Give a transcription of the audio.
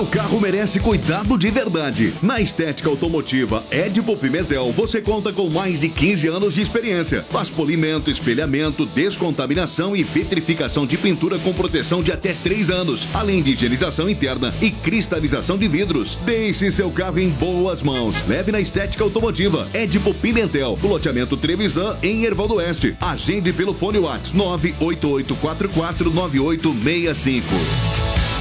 Seu carro merece cuidado de verdade. Na estética automotiva Edipo Pimentel, você conta com mais de 15 anos de experiência. Faz polimento, espelhamento, descontaminação e vitrificação de pintura com proteção de até 3 anos, além de higienização interna e cristalização de vidros. Deixe seu carro em boas mãos. Leve na estética automotiva Edipo Pimentel, no loteamento Trevisan, em Erval do Oeste. Agende pelo fone WhatsApp 988449865.